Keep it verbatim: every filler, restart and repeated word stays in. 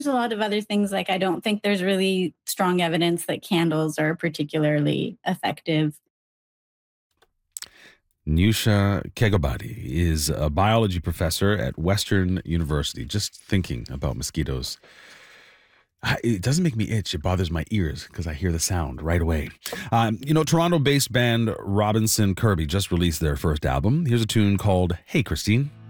a lot of other things, like, I don't think there's really strong evidence that candles are particularly effective. Nusha Kegobadi is a biology professor at Western University. Just thinking about mosquitoes, I- it doesn't make me itch. It bothers my ears because I hear the sound right away. Um, you know, Toronto based band Robinson Kirby just released their first album. Here's a tune called Hey Christine.